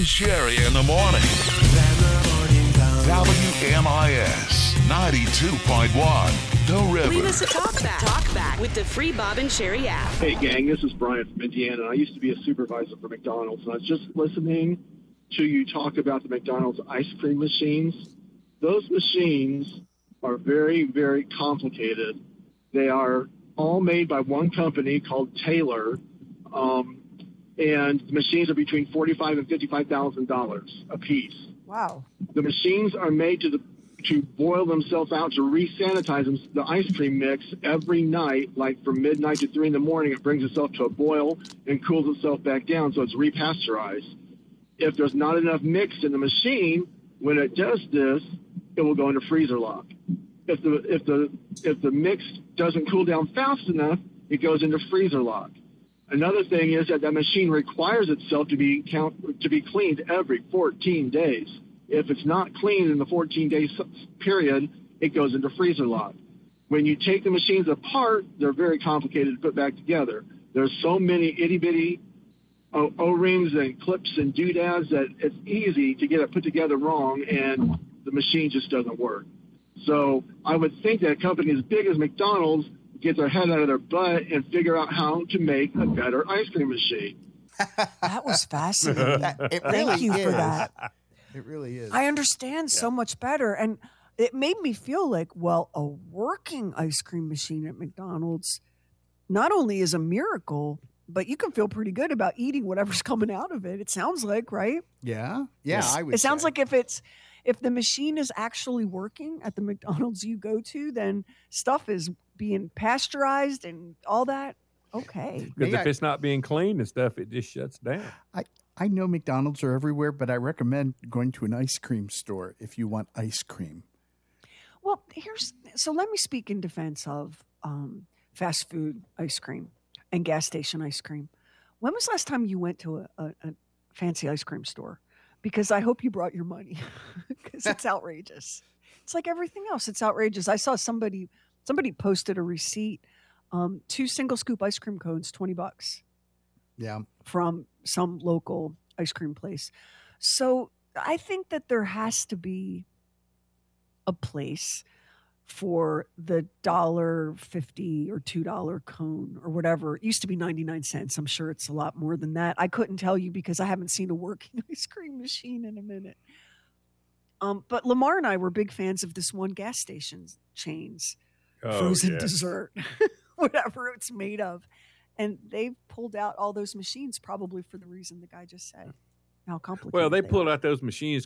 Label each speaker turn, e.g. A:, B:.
A: Sherry in the morning. WMIS 92.1. The River.
B: Leave us a talk back with the free Bob and Sherry app.
C: Hey, gang, this is Brian from Indiana. I used to be a supervisor for McDonald's, and I was just listening to you talk about the McDonald's ice cream machines. Those machines are very, very complicated. They are all made by one company called Taylor, and the machines are between $45,000 and $55,000 a piece.
D: Wow.
C: The machines are made to boil themselves out, to re-sanitize the ice cream mix every night, like from midnight to 3 in the morning. It brings itself to a boil and cools itself back down, so it's repasteurized. If there's not enough mix in the machine, when it does this, it will go into freezer lock. If the mix doesn't cool down fast enough, it goes into freezer lock. Another thing is that machine requires itself to be cleaned every 14 days. If it's not cleaned in the 14-day period, it goes into freezer lock. When you take the machines apart, they're very complicated to put back together. There's so many itty-bitty O-rings and clips and doodads that it's easy to get it put together wrong, and the machine just doesn't work. So I would think that a company as big as McDonald's get their head out of their butt and figure out how to make a better ice cream machine.
D: That was fascinating. Thank you for that.
E: It really is.
D: I understand so much better. And it made me feel like, well, a working ice cream machine at McDonald's not only is a miracle, but you can feel pretty good about eating whatever's coming out of it. It sounds like, right?
E: Yeah. Yeah, I would
D: It sounds
E: say.
D: like if the machine is actually working at the McDonald's you go to, then stuff is being pasteurized and all that. Okay.
F: Because if it's not being cleaned and stuff, it just shuts down.
E: I know McDonald's are everywhere, but I recommend going to an ice cream store if you want ice cream.
D: Well, so let me speak in defense of fast food ice cream and gas station ice cream. When was the last time you went to a fancy ice cream store? Because I hope you brought your money, because it's outrageous. It's like everything else. It's outrageous. I saw somebody posted a receipt, 2 single scoop ice cream cones, $20.
E: Yeah.
D: From some local ice cream place. So I think that there has to be a place for the $1.50 or $2 cone or whatever. It used to be 99 cents. I'm sure it's a lot more than that. I couldn't tell you because I haven't seen a working ice cream machine in a minute. But Lamar and I were big fans of this one gas station chain's frozen dessert, whatever it's made of. And they've pulled out all those machines probably for the reason the guy just said. How complicated.
F: Well, they pulled
D: are.
F: out those machines